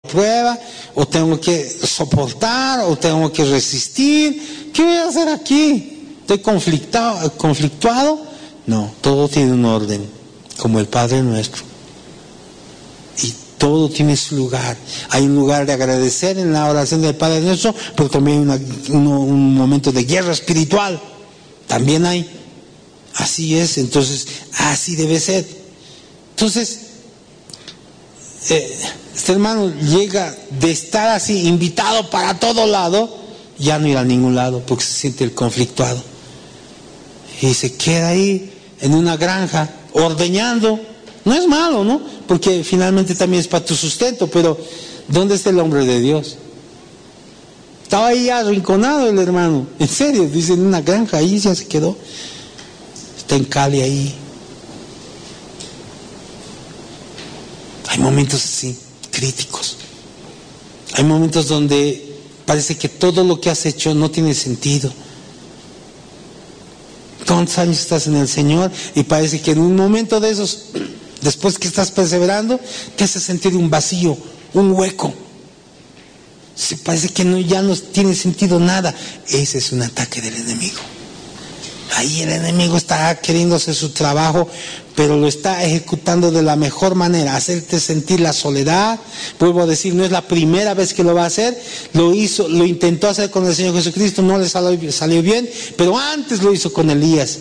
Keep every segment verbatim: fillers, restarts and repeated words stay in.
prueba, o tengo que soportar, o tengo que resistir. ¿Qué voy a hacer aquí? ¿Estoy conflictado, conflictuado? No, todo tiene un orden, como el Padre Nuestro. Y todo tiene su lugar. Hay un lugar de agradecer en la oración del Padre Nuestro, pero también hay una, un, un momento de guerra espiritual. También hay. Así es, entonces, así debe ser. Entonces, eh, este hermano llega de estar así, invitado para todo lado, ya no ir a ningún lado, porque se siente el conflictuado. Y se queda ahí, en una granja, ordeñando. No es malo, ¿no? Porque finalmente también es para tu sustento, pero ¿dónde está el hombre de Dios? Estaba ahí ya arrinconado el hermano, en serio, dice, en una granja, ahí ya se quedó. Está en Cali ahí. Hay momentos así, críticos. Hay momentos donde parece que todo lo que has hecho no tiene sentido. ¿Cuántos años estás en el Señor? Y parece que en un momento de esos, después que estás perseverando, te hace sentir un vacío, un hueco. Se parece que no, ya no tiene sentido nada. Ese es un ataque del enemigo. Ahí el enemigo está queriendo hacer su trabajo, pero lo está ejecutando de la mejor manera, hacerte sentir la soledad. Vuelvo a decir, no es la primera vez que lo va a hacer. Lo hizo, lo intentó hacer con el Señor Jesucristo, no le salió, salió bien, pero antes lo hizo con Elías.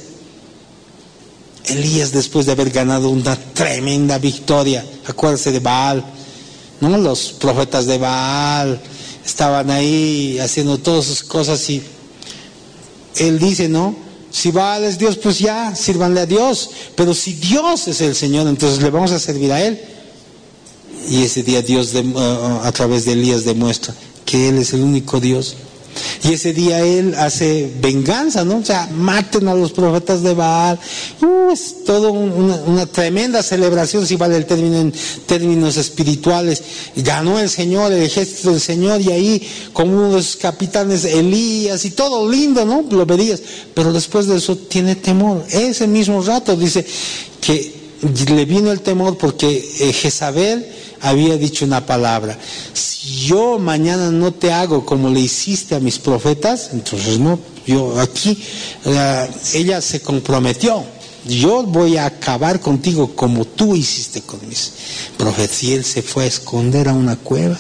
Elías, después de haber ganado una tremenda victoria, acuérdense de Baal, ¿no? Los profetas de Baal estaban ahí haciendo todas sus cosas y él dice, ¿no? Si Baal es Dios, pues ya, sírvanle a Dios. Pero si Dios es el Señor, entonces le vamos a servir a Él. Y ese día Dios, de, uh, a través de Elías, demuestra que Él es el único Dios. Y ese día Él hace venganza, ¿no? O sea, maten a los profetas de Baal. Uh, es todo una, una tremenda celebración, si vale el término en términos espirituales. Ganó el Señor, el ejército del Señor, y ahí con uno de sus capitanes, Elías, y todo lindo, ¿no? Lo verías. Pero después de eso tiene temor. Ese mismo rato dice que le vino el temor porque Jezabel había dicho una palabra: si yo mañana no te hago como le hiciste a mis profetas, entonces no, yo aquí, uh, ella se comprometió, yo voy a acabar contigo como tú hiciste con mis profetas. Y él se fue a esconder a una cueva,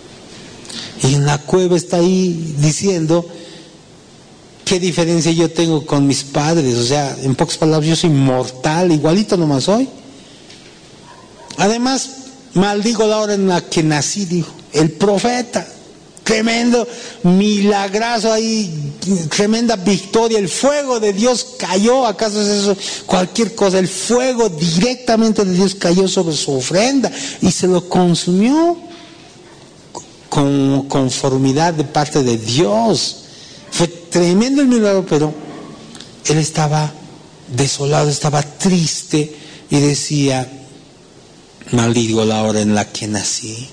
y en la cueva está ahí diciendo: ¿qué diferencia yo tengo con mis padres? O sea, en pocas palabras, yo soy mortal, igualito nomás soy. Además, maldigo la hora en la que nací, dijo el profeta. Tremendo milagrazo ahí, tremenda victoria. El fuego de Dios cayó. ¿Acaso es eso cualquier cosa? El fuego directamente de Dios cayó sobre su ofrenda y se lo consumió con conformidad de parte de Dios. Fue tremendo el milagro, pero él estaba desolado, estaba triste y decía: maldigo la hora en la que nací.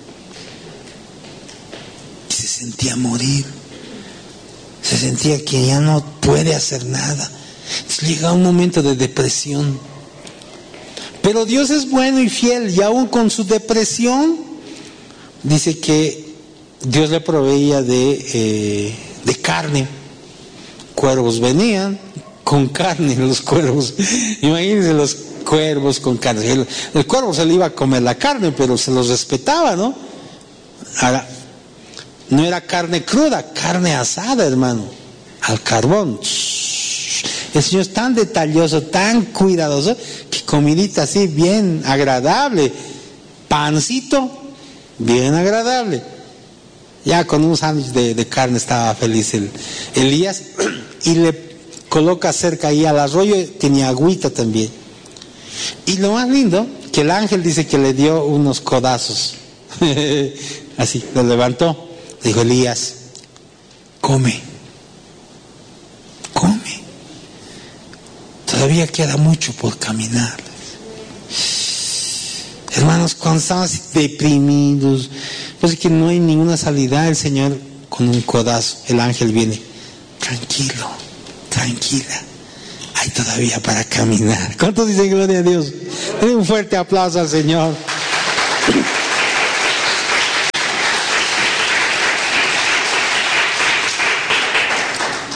Y se sentía morir, se sentía que ya no puede hacer nada. Entonces llega un momento de depresión, pero Dios es bueno y fiel, y aún con su depresión dice que Dios le proveía de, eh, de carne. Cuervos venían con carne, los cuervos, imagínense los cuervos con carne. El, el cuervo se le iba a comer la carne, pero se los respetaba, ¿no? Ahora, no era carne cruda, carne asada, hermano, al carbón. El Señor es tan detalloso, tan cuidadoso, que comidita así bien agradable, pancito bien agradable. Ya con un sándwich de, de carne estaba feliz el Elías, y le coloca cerca ahí al arroyo, tenía agüita también. Y lo más lindo, que el ángel dice que le dio unos codazos. Así, lo levantó. Dijo: Elías, come, come. Todavía queda mucho por caminar. Hermanos, cuando estamos deprimidos, pues es que no hay ninguna salida, el Señor con un codazo, el ángel viene: tranquilo, tranquila, hay todavía para caminar. ¿Cuántos dicen gloria a Dios? Den un fuerte aplauso al Señor.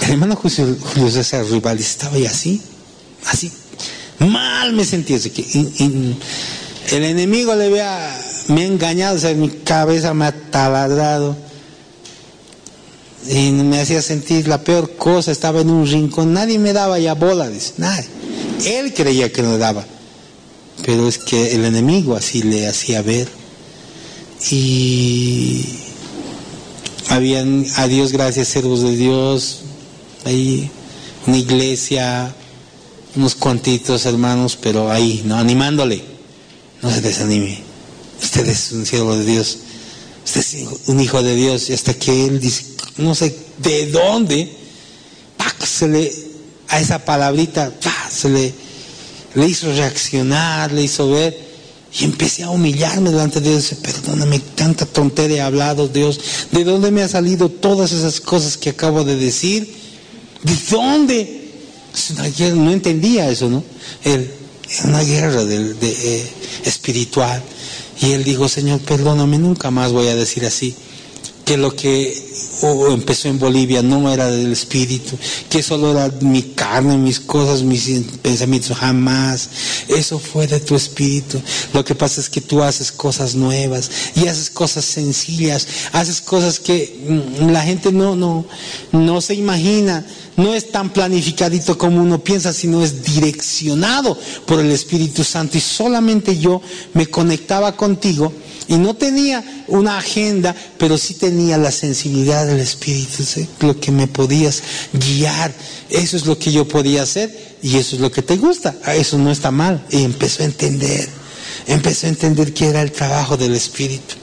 El hermano Julio, Julio César Rivalis estaba ahí así, así, mal me sentí, así que in, in, el enemigo le había, me ha engañado, o sea, mi cabeza me ha taladrado y me hacía sentir la peor cosa. Estaba en un rincón, nadie me daba ya bola, dice, nadie. Él creía que no daba, pero es que el enemigo así le hacía ver. Y habían, a Dios gracias, siervos de Dios, ahí una iglesia, unos cuantitos hermanos, pero ahí, no, animándole, no se desanime, usted es un siervo de Dios, usted es un hijo de Dios. Y hasta que él dice, no sé de dónde, ¡pac!, se le, a esa palabrita, ¡pac!, se le, le hizo reaccionar, le hizo ver. Y empecé a humillarme delante de Dios. Perdóname, tanta tontería he hablado, Dios. ¿De dónde me han salido todas esas cosas que acabo de decir? ¿De dónde? Es una guerra, no entendía eso, ¿no? Él, es una guerra de, de, eh, espiritual. Y él dijo, Señor, perdóname, nunca más voy a decir así. Que lo que oh, empezó en Bolivia no era del espíritu, que solo era mi carne, mis cosas, mis pensamientos, jamás. Eso fue de tu espíritu. Lo que pasa es que tú haces cosas nuevas y haces cosas sencillas, haces cosas que mm, la gente no, no, no se imagina. No es tan planificadito como uno piensa, sino es direccionado por el Espíritu Santo. Y solamente yo me conectaba contigo y no tenía una agenda, pero sí tenía la sensibilidad del Espíritu, ¿sí? Lo que me podías guiar. Eso es lo que yo podía hacer y eso es lo que te gusta. Eso no está mal. Y empezó a entender, empezó a entender que era el trabajo del Espíritu.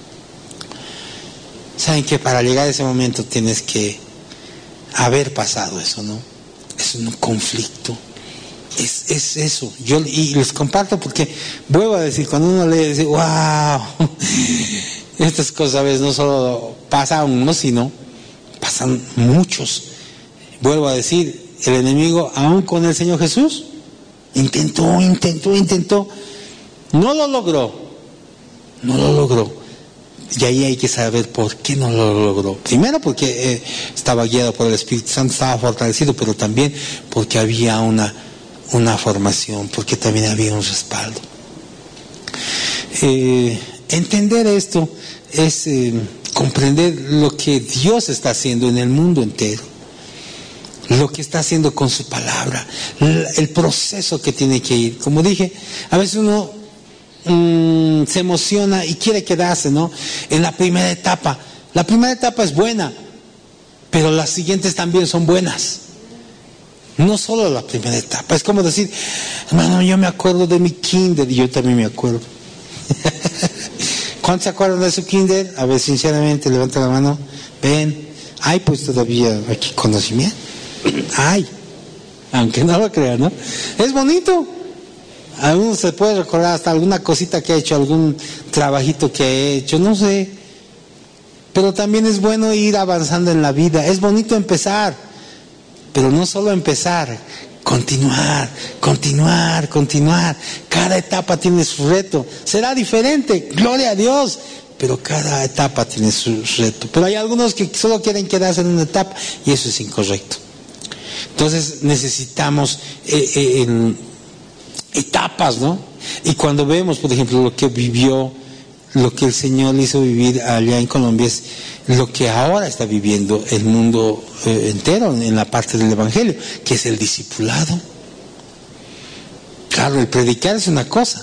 Saben que para llegar a ese momento tienes que haber pasado eso, ¿no? Es un conflicto, es, es eso. Yo y les comparto porque vuelvo a decir, cuando uno lee, dice, wow, estas cosas a veces no solo pasan uno, sino pasan muchos. Vuelvo a decir, el enemigo, aún con el Señor Jesús, intentó, intentó, intentó, no lo logró, no lo logró. Y ahí hay que saber por qué no lo logró. Primero porque eh, estaba guiado por el Espíritu Santo, estaba fortalecido, pero también porque había una, una formación, porque también había un respaldo. Eh, entender esto es eh, comprender lo que Dios está haciendo en el mundo entero, lo que está haciendo con su palabra, el proceso que tiene que ir. Como dije, a veces uno Mm, se emociona y quiere quedarse, ¿no?, en la primera etapa. La primera etapa es buena, pero las siguientes también son buenas. No solo la primera etapa. Es como decir, hermano, yo me acuerdo de mi kinder, y yo también me acuerdo. ¿Cuántos se acuerdan de su kinder? A ver, sinceramente, levanta la mano. Ven, hay pues todavía aquí conocimiento. Hay, aunque no lo crean, ¿no? Es bonito. A uno se puede recordar hasta alguna cosita que ha hecho, algún trabajito que ha hecho, no sé. Pero también es bueno ir avanzando en la vida. Es bonito empezar, pero no solo empezar, continuar, continuar, continuar. Cada etapa tiene su reto. Será diferente, gloria a Dios, pero cada etapa tiene su reto. Pero hay algunos que solo quieren quedarse en una etapa y eso es incorrecto. Entonces necesitamos eh, eh, en etapas, ¿no? Y cuando vemos, por ejemplo, lo que vivió, lo que el Señor hizo vivir allá en Colombia, es lo que ahora está viviendo el mundo eh, entero en la parte del Evangelio, que es el discipulado. Claro, el predicar es una cosa,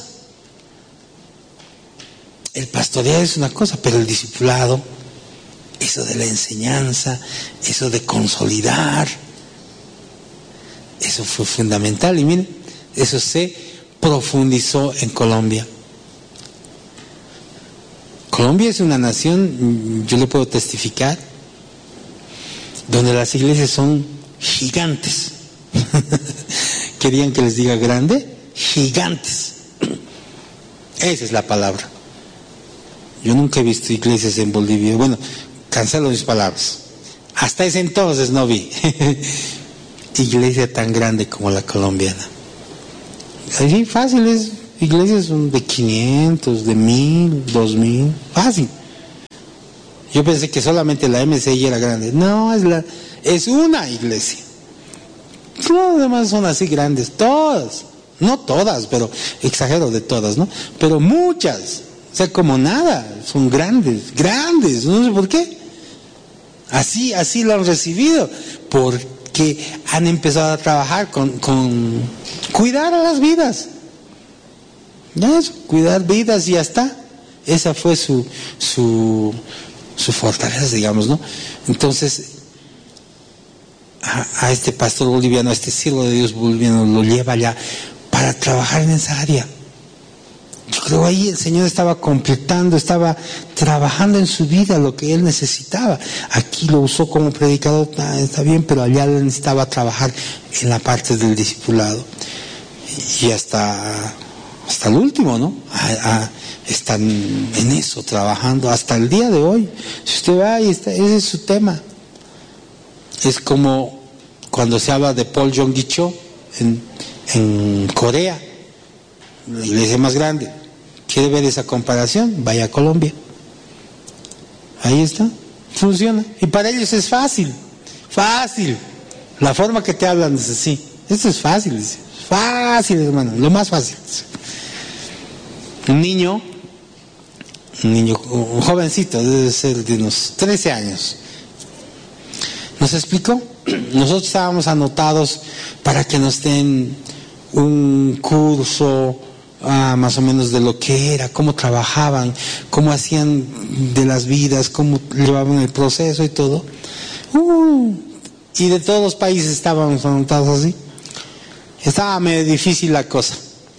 el pastorear es una cosa, pero el discipulado, eso de la enseñanza, eso de consolidar, eso fue fundamental. Y miren, eso se profundizó en Colombia. Colombia es una nación, yo le puedo testificar, donde las iglesias son gigantes. ¿Querían que les diga grande? Gigantes. Esa es la palabra. Yo nunca he visto iglesias en Bolivia. Bueno, cancelo mis palabras. Hasta ese entonces no vi iglesia tan grande como la colombiana. Así fáciles, iglesias son de quinientos, de mil, dos mil, fácil. Yo pensé que solamente la M C I era grande. No, es la, es una iglesia. Todas las demás son así grandes, todas, no todas, pero exagero de todas, ¿no? Pero muchas, o sea, como nada, son grandes, grandes, no sé por qué. Así, así lo han recibido, porque han empezado a trabajar con, con cuidar a las vidas. Ya eso, cuidar vidas y ya está. Esa fue su, su, su fortaleza, digamos, ¿no? Entonces, a, a este pastor boliviano, a este siervo de Dios boliviano, lo lleva allá para trabajar en esa área. Yo creo ahí el Señor estaba completando, estaba trabajando en su vida lo que él necesitaba. Aquí lo usó como predicador, está bien, pero allá él necesitaba trabajar en la parte del discipulado. Y hasta, hasta el último, ¿no? A, a, están en eso, trabajando hasta el día de hoy. Si usted va ahí, está, ese es su tema. Es como cuando se habla de Paul Yonggi Cho en, en Corea, la iglesia más grande. ¿Quiere ver esa comparación? Vaya a Colombia. Ahí está, funciona. Y para ellos es fácil, fácil. La forma que te hablan es así. Esto es fácil, dice. Fácil, hermano, lo más fácil. Un niño, un niño, un jovencito, debe ser de unos trece años. ¿Nos explicó? Nosotros estábamos anotados para que nos den un curso ah, más o menos de lo que era, cómo trabajaban, cómo hacían de las vidas, cómo llevaban el proceso y todo. Uh, y de todos los países estábamos anotados así. Estaba medio difícil la cosa.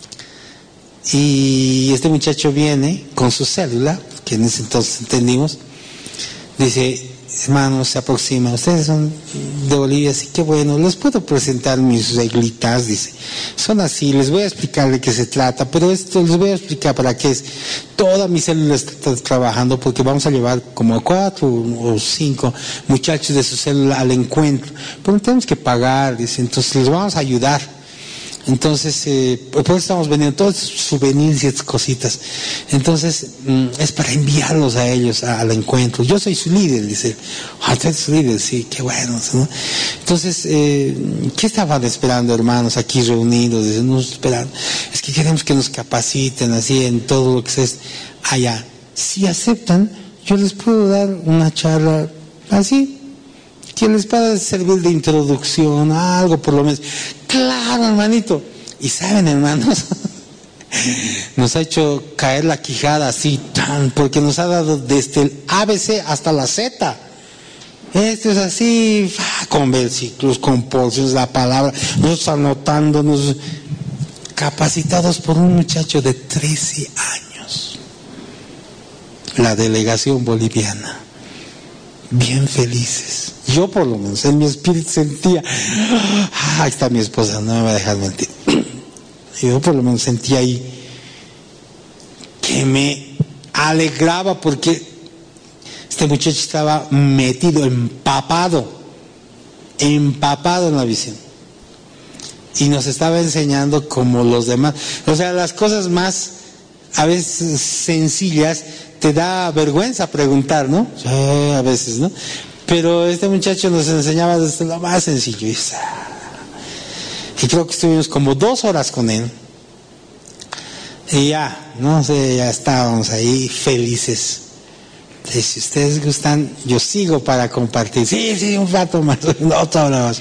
Y este muchacho viene con su cédula, que en ese entonces entendimos, dice: hermanos, se aproxima, ustedes son de Bolivia, así que bueno, les puedo presentar mis reglitas, dice, son así, les voy a explicar de qué se trata, pero esto les voy a explicar para qué es. Toda mi célula está trabajando porque vamos a llevar como cuatro o cinco muchachos de su célula al encuentro, pero tenemos que pagar, dice, entonces les vamos a ayudar. Entonces, eh, por eso estamos vendiendo todos souvenirs y estas cositas. Entonces, mm, es para enviarlos a ellos a, al encuentro. Yo soy su líder, dice. Ah, usted es su líder, sí, qué bueno, ¿no? Entonces, eh, ¿qué estaban esperando, hermanos, aquí reunidos? Dice, no esperan. Es que queremos que nos capaciten así en todo lo que es allá. Si aceptan, yo les puedo dar una charla así, que les pueda servir de introducción, algo por lo menos. Claro, hermanito. Y saben, hermanos, nos ha hecho caer la quijada así, tan, porque nos ha dado desde el A B C hasta la Z. Esto es así, con versículos, con porciones, la palabra, nosotros anotándonos, capacitados por un muchacho de trece años. La delegación boliviana. Bien felices. Yo por lo menos en mi espíritu sentía, ah, ahí está mi esposa, no me va a dejar mentir. Yo por lo menos sentía ahí que me alegraba porque este muchacho estaba metido, empapado, empapado en la visión. Y nos estaba enseñando como los demás. O sea, las cosas más a veces sencillas te da vergüenza preguntar, ¿no? Sí, a veces, ¿no? Pero este muchacho nos enseñaba desde lo más sencillo. Y creo que estuvimos como dos horas con él. Y ya, no sé, ya estábamos ahí felices. Entonces, si ustedes gustan, yo sigo para compartir. Sí, sí, un rato más, otra hora más.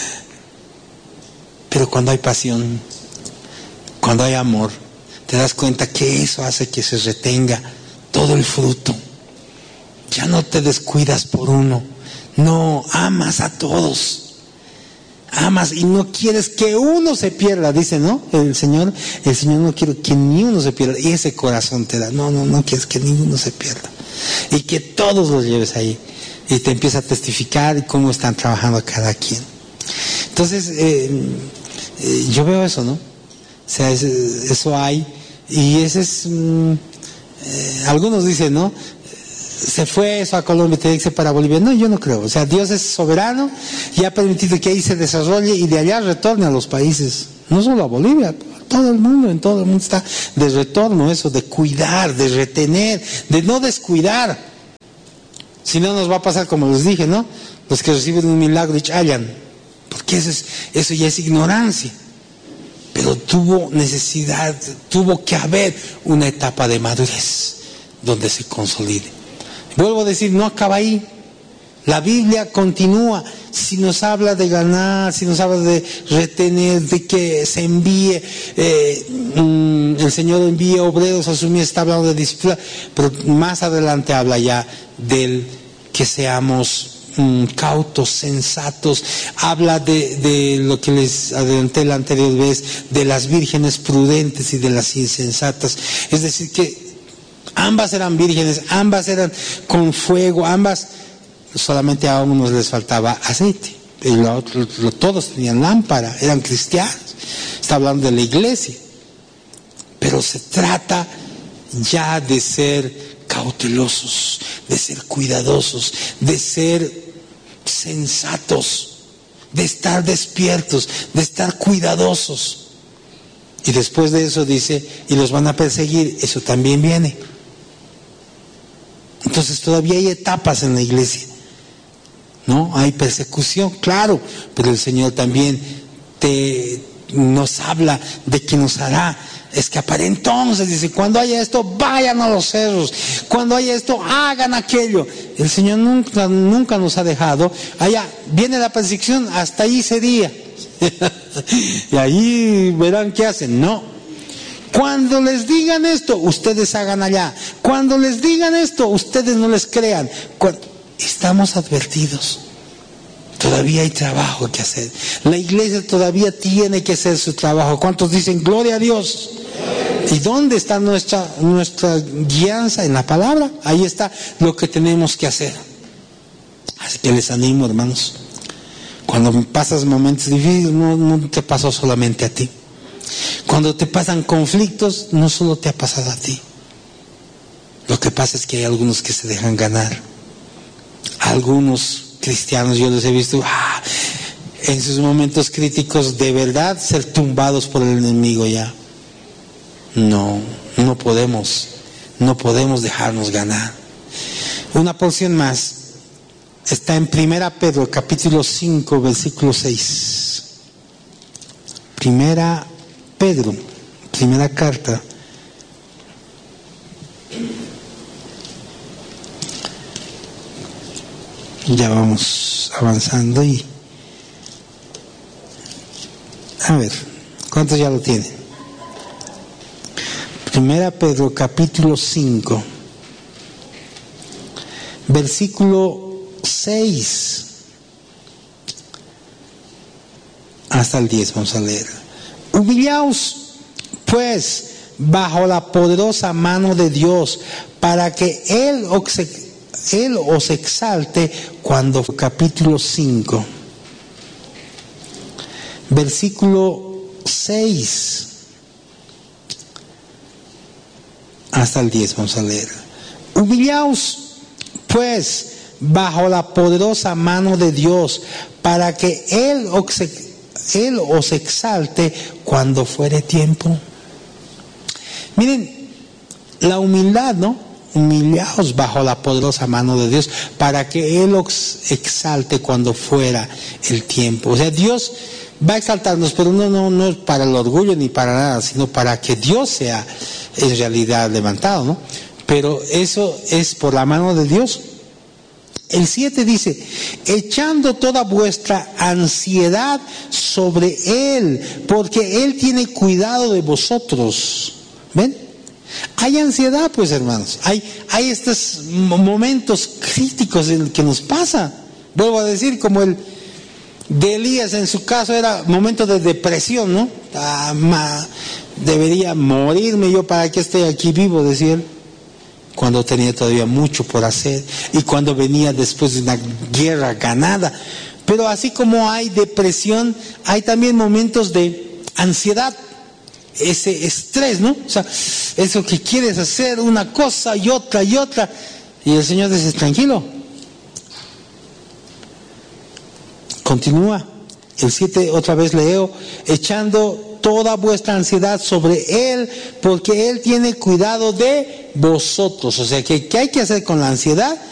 Pero cuando hay pasión, cuando hay amor, te das cuenta que eso hace que se retenga todo el fruto. Ya no te descuidas por uno. No, amas a todos. Amas y no quieres que uno se pierda, dice, ¿no? El Señor, el Señor no quiere que ni uno se pierda. Y ese corazón te da. No, no, no quieres que ninguno se pierda. Y que todos los lleves ahí. Y te empieza a testificar y cómo están trabajando cada quien. Entonces, eh, eh, yo veo eso, ¿no? O sea, es, eso hay. Y ese es... Mm, eh, algunos dicen, ¿no? Se fue eso a Colombia, te dice para Bolivia. No, yo no creo. O sea, Dios es soberano y ha permitido que ahí se desarrolle y de allá retorne a los países. No solo a Bolivia, todo el mundo, en todo el mundo está de retorno eso, de cuidar, de retener, de no descuidar. Si no, nos va a pasar como les dije, ¿no? Los que reciben un milagro y hallan, porque eso, es, eso ya es ignorancia. Pero tuvo necesidad, tuvo que haber una etapa de madurez donde se consolide. Vuelvo a decir, no acaba ahí. La Biblia continúa. Si nos habla de ganar, si nos habla de retener, de que se envíe, eh, mm, el Señor envíe obreros a su mies, está hablando de disciplina, pero más adelante habla ya del que seamos mm, cautos, sensatos. Habla de, de lo que les adelanté la anterior vez, de las vírgenes prudentes y de las insensatas. Es decir, que ambas eran vírgenes, ambas eran con fuego, ambas... solamente a unos les faltaba aceite, y lo otro, lo, todos tenían lámpara, eran cristianos. Está hablando de la iglesia, pero se trata ya de ser cautelosos, de ser cuidadosos, de ser sensatos, de estar despiertos, de estar cuidadosos. Y después de eso dice, y los van a perseguir, eso también viene. Entonces todavía hay etapas en la iglesia, ¿no? Hay persecución, claro, pero el Señor también te, nos habla de que nos hará escapar. Entonces dice, cuando haya esto, vayan a los cerros, cuando haya esto, hagan aquello. El Señor nunca, nunca nos ha dejado. Allá viene la persecución, hasta ahí sería. Y ahí verán qué hacen. No. Cuando les digan esto, ustedes hagan allá. Cuando les digan esto, ustedes no les crean. Cuando... Estamos advertidos. Todavía hay trabajo que hacer. La iglesia todavía tiene que hacer su trabajo. ¿Cuántos dicen gloria a Dios? ¿Y dónde está nuestra, nuestra guianza? En la palabra. Ahí está lo que tenemos que hacer. Así que les animo, hermanos. Cuando pasas momentos difíciles, no, no te pasó solamente a ti. Cuando te pasan conflictos, no solo te ha pasado a ti. Lo que pasa es que hay algunos que se dejan ganar. Algunos cristianos yo los he visto ah, en sus momentos críticos de verdad ser tumbados por el enemigo ya. No, no podemos, no podemos dejarnos ganar. Una porción más está en Primera Pedro capítulo cinco versículo seis. Primera Pedro, primera carta. Ya vamos avanzando y... A ver, ¿cuántos ya lo tienen? Primera Pedro capítulo cinco, versículo seis hasta el diez, vamos a leer. Humillaos, pues, bajo la poderosa mano de Dios, para que Él os, Él os exalte cuando... Capítulo cinco, versículo seis hasta el diez, vamos a leer. Humillaos, pues, bajo la poderosa mano de Dios, para que Él os, Él os exalte cuando fuere tiempo. Miren, la humildad, ¿no? Humillaos bajo la poderosa mano de Dios, para que Él os exalte cuando fuera el tiempo. O sea, Dios va a exaltarnos, pero no, no, no es para el orgullo ni para nada, sino para que Dios sea en realidad levantado, ¿no? Pero eso es por la mano de Dios. El siete dice, echando toda vuestra ansiedad sobre Él, porque Él tiene cuidado de vosotros. ¿Ven? Hay ansiedad, pues, hermanos. Hay, hay estos momentos críticos en los que nos pasa. Vuelvo a decir, como el de Elías, en su caso era momento de depresión, ¿no? Ah, ma, debería morirme yo, para que esté aquí vivo, decía él. Cuando tenía todavía mucho por hacer y cuando venía después de una guerra ganada. Pero así como hay depresión, hay también momentos de ansiedad, ese estrés, ¿no? O sea, eso que quieres hacer una cosa y otra y otra, y el Señor dice, tranquilo. Continúa, el siete otra vez leo, echando toda vuestra ansiedad sobre Él, porque Él tiene cuidado de vosotros. O sea, que ¿qué hay que hacer con la ansiedad?